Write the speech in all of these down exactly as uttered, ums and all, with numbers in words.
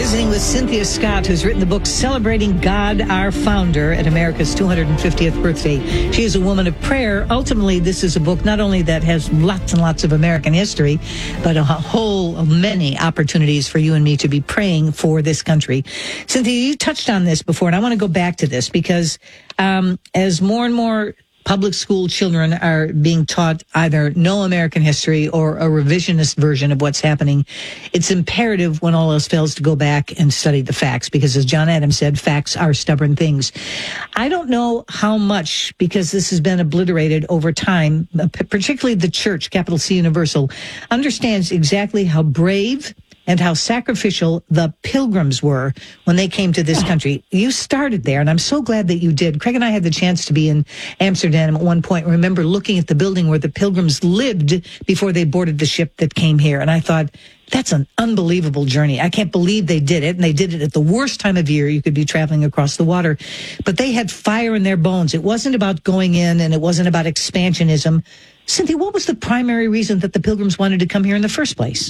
Visiting with Cynthia Scott, who's written the book Celebrating God, Our Founder, at America's two hundred fiftieth birthday. She is a woman of prayer. Ultimately, this is a book not only that has lots and lots of American history, but a whole many opportunities for you and me to be praying for this country. Cynthia, you touched on this before, and I want to go back to this because um, as more and more public school children are being taught either no American history or a revisionist version of what's happening, it's imperative when all else fails to go back and study the facts because, as John Adams said, facts are stubborn things. I don't know how much, because this has been obliterated over time, particularly the church, capital C Universal, understands exactly how brave and how sacrificial the Pilgrims were when they came to this country. You started there, and I'm so glad that you did. Craig and I had the chance to be in Amsterdam at one point. Remember looking at the building where the Pilgrims lived before they boarded the ship that came here. And I thought, that's an unbelievable journey. I can't believe they did it, and they did it at the worst time of year you could be traveling across the water. But they had fire in their bones. It wasn't about going in, and it wasn't about expansionism. Cynthia, what was the primary reason that the Pilgrims wanted to come here in the first place?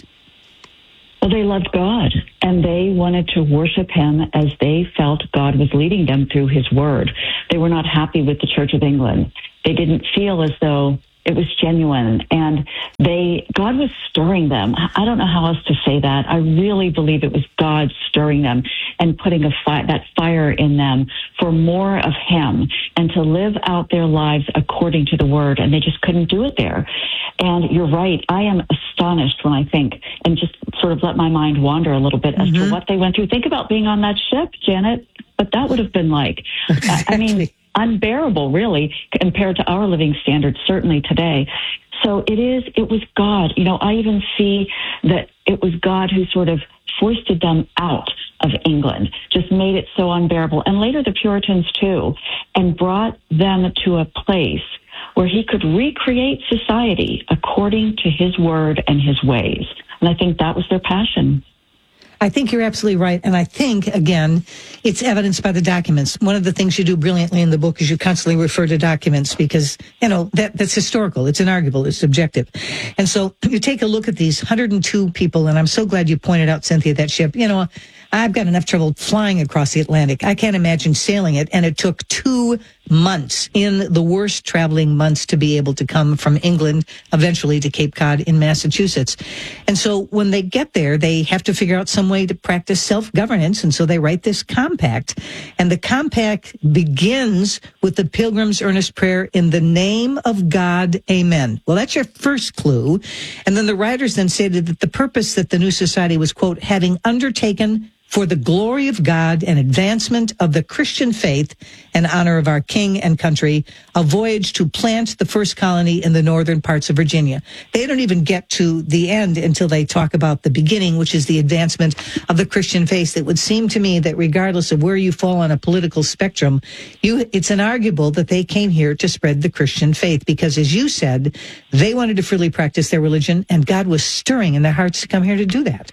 Well, they loved God, and they wanted to worship him as they felt God was leading them through his word. They were not happy with the Church of England. They didn't feel as though it was genuine, and they God was stirring them. I don't know how else to say that. I really believe it was God stirring them and putting a fi- that fire in them for more of him and to live out their lives according to the word, and they just couldn't do it there. And you're right. I am astonished when I think and just sort of let my mind wander a little bit as mm-hmm. to what they went through. Think about being on that ship, Janet, what that would have been like. Exactly. I mean, unbearable, really, compared to our living standards, certainly today. So it is, it was God. You know, I even see that it was God who sort of foisted them out of England, just made it so unbearable. And later the Puritans, too, and brought them to a place where he could recreate society according to his word and his ways. And I think that was their passion. I think you're absolutely right. And I think, again, it's evidenced by the documents. One of the things you do brilliantly in the book is you constantly refer to documents because, you know, that that's historical. It's inarguable. It's subjective. And so you take a look at these one hundred two people, and I'm so glad you pointed out, Cynthia, that ship. You know, I've got enough trouble flying across the Atlantic. I can't imagine sailing it. And it took two months in the worst traveling months to be able to come from England eventually to Cape Cod in Massachusetts. And so when they get there, they have to figure out some way to practice self-governance. And so they write this compact. And the compact begins with the Pilgrim's earnest prayer, in the name of God, amen. Well, that's your first clue. And then the writers then stated that the purpose that the new society was, quote, having undertaken for the glory of God and advancement of the Christian faith and honor of our king and country, a voyage to plant the first colony in the northern parts of Virginia. They don't even get to the end until they talk about the beginning, which is the advancement of the Christian faith. It would seem to me that regardless of where you fall on a political spectrum, you, it's inarguable that they came here to spread the Christian faith because, as you said, they wanted to freely practice their religion, and God was stirring in their hearts to come here to do that.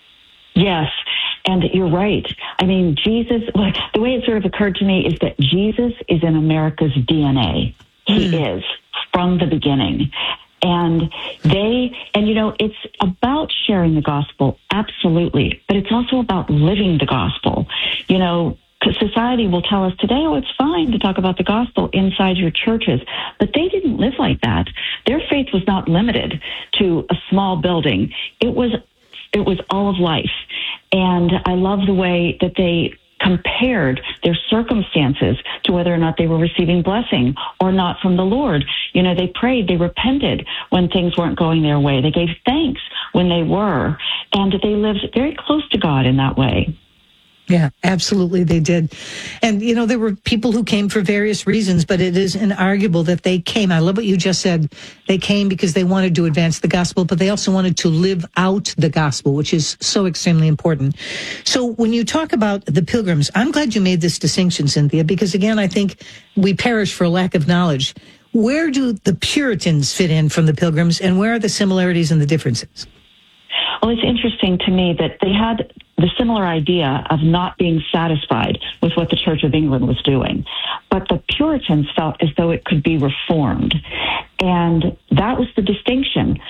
Yes. And you're right. I mean, Jesus, the way it sort of occurred to me is that Jesus is in America's D N A. He mm. is from the beginning. And they, and you know, it's about sharing the gospel, absolutely. But it's also about living the gospel. You know, society will tell us today, oh, it's fine to talk about the gospel inside your churches. But they didn't live like that. Their faith was not limited to a small building. It was It was all of life. And I love the way that they compared their circumstances to whether or not they were receiving blessing or not from the Lord. You know, they prayed, they repented when things weren't going their way. They gave thanks when they were. And they lived very close to God in that way. Yeah, absolutely, they did. And, you know, there were people who came for various reasons, but it is inarguable that they came. I love what you just said. They came because they wanted to advance the gospel, but they also wanted to live out the gospel, which is so extremely important. So when you talk about the Pilgrims, I'm glad you made this distinction, Cynthia, because, again, I think we perish for lack of knowledge. Where do the Puritans fit in from the Pilgrims, and where are the similarities and the differences? Well, it's interesting to me that they had the similar idea of not being satisfied with what the Church of England was doing. But the Puritans felt as though it could be reformed. And that was the distinction, that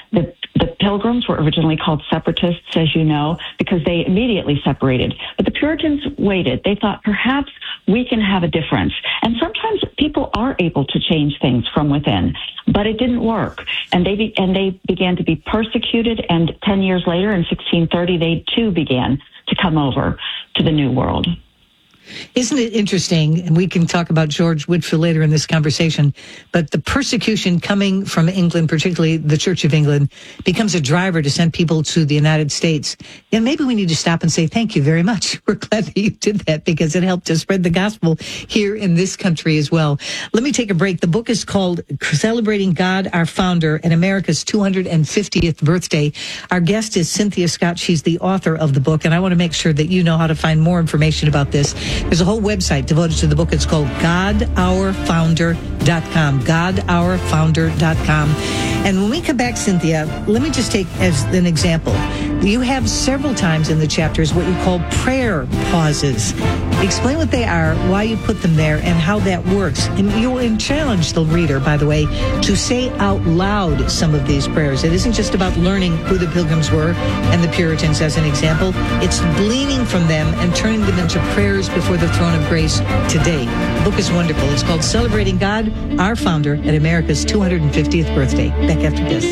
The Pilgrims were originally called separatists, as you know, because they immediately separated. But the Puritans waited. They thought perhaps we can have a difference. And sometimes people are able to change things from within, but it didn't work. And they be, and they began to be persecuted. And ten years later, in sixteen thirty, they too began to come over to the New World. Isn't it interesting, and we can talk about George Whitefield later in this conversation, but the persecution coming from England, particularly the Church of England, becomes a driver to send people to the United States. And maybe we need to stop and say, thank you very much. We're glad that you did that because it helped to spread the gospel here in this country as well. Let me take a break. The book is called Celebrating God, Our Founder, and America's two hundred fiftieth Birthday. Our guest is Cynthia Scott. She's the author of the book, and I want to make sure that you know how to find more information about this. There's a whole website devoted to the book. It's called God Our Founder dot com. God Our Founder dot com. And when we come back, Cynthia, let me just take as an example. You have several times in the chapters what you call prayer pauses. Explain what they are, why you put them there, and how that works. And you'll challenge the reader, by the way, to say out loud some of these prayers. It isn't just about learning who the Pilgrims were and the Puritans as an example. It's gleaning from them and turning them into prayers before the throne of grace today. The book is wonderful. It's called Celebrating God, Our Founder, at America's two hundred fiftieth Birthday. Back after this.